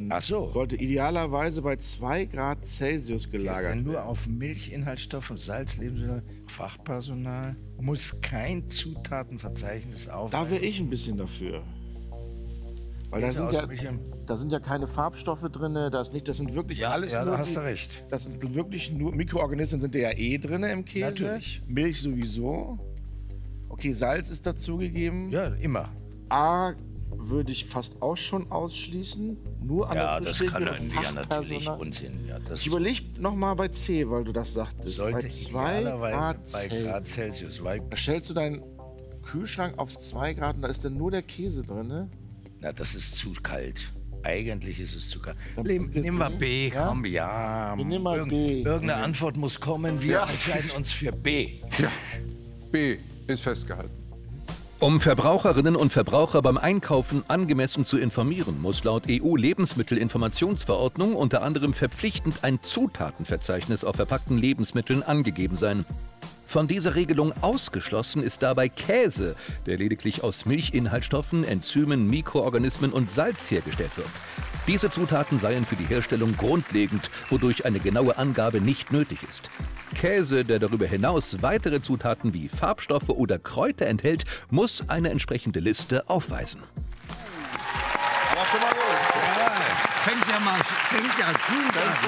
Ach so. Sollte idealerweise bei 2 Grad Celsius gelagert werden. Nur auf Milchinhaltsstoffe, Salz, Lebensmittel, Fachpersonal. Muss kein Zutatenverzeichnis aufweisen. Da wäre ich ein bisschen dafür. Weil da sind ja keine Farbstoffe drin, das sind wirklich alles ja, nur... da hast du recht. Das sind wirklich nur... Mikroorganismen sind ja eh drin im Käse. Natürlich. Milch sowieso. Okay, Salz ist dazugegeben. Ja, immer. A würde ich fast auch schon ausschließen. Nur an der das kann ja natürlich Unsinn. Ja, das ich überlege nochmal bei C, weil du das sagtest. Sollte bei 2 Grad Celsius. Da stellst du deinen Kühlschrank auf 2 Grad und da ist dann nur der Käse drin, ne? Na, das ist zu kalt. Eigentlich ist es zu kalt. Nehmen wir B, ja? Komm, ja. Wir nehmen mal B. Irgendeine Antwort muss kommen. Wir entscheiden uns für B. Ja, B ist festgehalten. Um Verbraucherinnen und Verbraucher beim Einkaufen angemessen zu informieren, muss laut EU-Lebensmittelinformationsverordnung unter anderem verpflichtend ein Zutatenverzeichnis auf verpackten Lebensmitteln angegeben sein. Von dieser Regelung ausgeschlossen ist dabei Käse, der lediglich aus Milchinhaltsstoffen, Enzymen, Mikroorganismen und Salz hergestellt wird. Diese Zutaten seien für die Herstellung grundlegend, wodurch eine genaue Angabe nicht nötig ist. Käse, der darüber hinaus weitere Zutaten wie Farbstoffe oder Kräuter enthält, muss eine entsprechende Liste aufweisen. War schon mal gut. Ja, fängt ja gut an.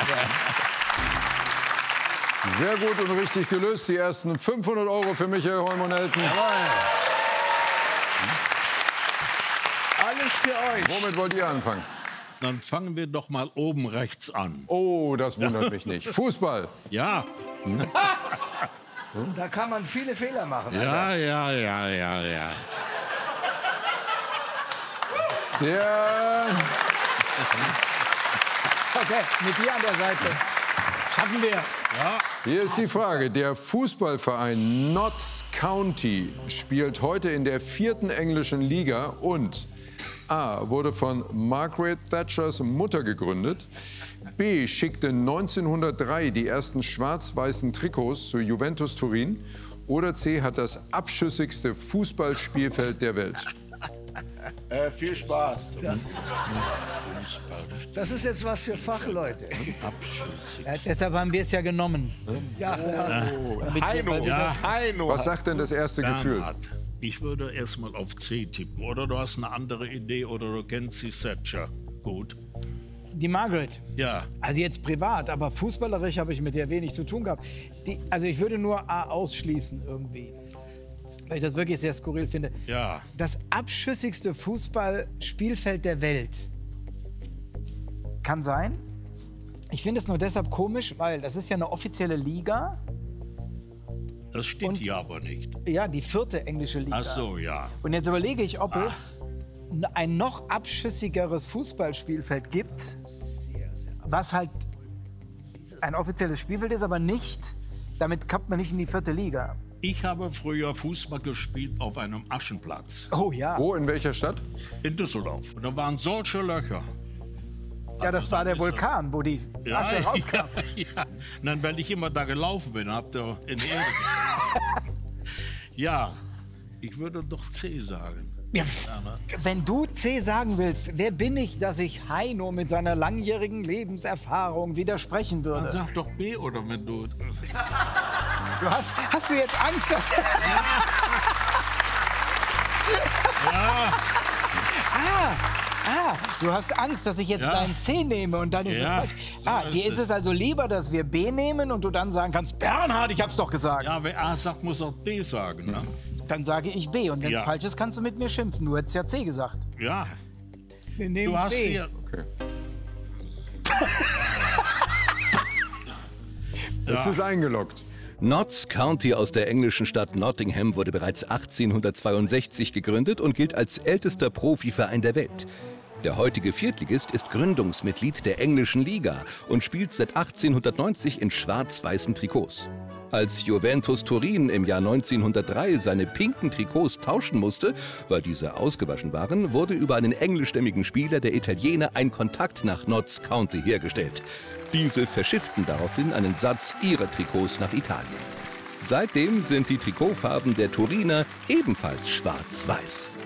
Sehr gut und richtig gelöst. Die ersten 500 € für Michael Holm-Nelten. Alles für euch. Womit wollt ihr anfangen? Dann fangen wir doch mal oben rechts an. Oh, das wundert mich nicht. Fußball. Ja. Da kann man viele Fehler machen. Ja. Der Okay, mit dir an der Seite. Schaffen wir. Hier ist die Frage. Der Fußballverein Notts County spielt heute in der 4. englischen Liga und A. wurde von Margaret Thatchers Mutter gegründet, B. schickte 1903 die ersten schwarz-weißen Trikots zu Juventus Turin oder C. hat das abschüssigste Fußballspielfeld der Welt. Viel Spaß. Ja. Das ist jetzt was für Fachleute. Ja, deshalb haben wir es ja genommen. Heino. Was sagt denn das erste Gefühl? Bernhard, ich würde erst mal auf C tippen. Oder du hast eine andere Idee oder du kennst die Thatcher. Gut. Die Margaret. Ja. Also jetzt privat, aber fußballerisch habe ich mit der wenig zu tun gehabt. Also ich würde nur A ausschließen irgendwie. Weil ich das wirklich sehr skurril finde. Ja. Das abschüssigste Fußballspielfeld der Welt. Kann sein. Ich finde es nur deshalb komisch, weil das ist ja eine offizielle Liga. Das steht hier aber nicht. Ja, die 4. englische Liga. Ach so, ja. Und jetzt überlege ich, ob es ein noch abschüssigeres Fußballspielfeld gibt, was halt ein offizielles Spielfeld ist, aber nicht, damit kommt man nicht in die 4. Liga. Ich habe früher Fußball gespielt auf einem Aschenplatz. Oh ja. Wo, in welcher Stadt? In Düsseldorf. Und da waren solche Löcher. Ja, das war der Vulkan, wo die Asche rauskam. Ja. Und dann, wenn ich immer da gelaufen bin, habt ihr in die Erde. Ja, ich würde doch C sagen. Ja, wenn du C sagen willst, wer bin ich, dass ich Heino mit seiner langjährigen Lebenserfahrung widersprechen würde? Dann sag doch B, oder wenn du... Hast du jetzt Angst, dass... Ja. Du hast Angst, dass ich jetzt deinen C nehme und dann ist es falsch. Dir ist es also lieber, dass wir B nehmen und du dann sagen kannst, Bernhard, ich hab's doch gesagt. Ja, wer A sagt, muss auch B sagen, ne? Dann sage ich B und wenn es falsch ist, kannst du mit mir schimpfen. Du hättest ja C gesagt. Ja. Wir nehmen Du hast B. hier... Okay. Jetzt ist eingeloggt. Notts County aus der englischen Stadt Nottingham wurde bereits 1862 gegründet und gilt als ältester Profiverein der Welt. Der heutige Viertligist ist Gründungsmitglied der englischen Liga und spielt seit 1890 in schwarz-weißen Trikots. Als Juventus Turin im Jahr 1903 seine pinken Trikots tauschen musste, weil diese ausgewaschen waren, wurde über einen englischstämmigen Spieler der Italiener ein Kontakt nach Notts County hergestellt. Diese verschifften daraufhin einen Satz ihrer Trikots nach Italien. Seitdem sind die Trikotfarben der Turiner ebenfalls schwarz-weiß.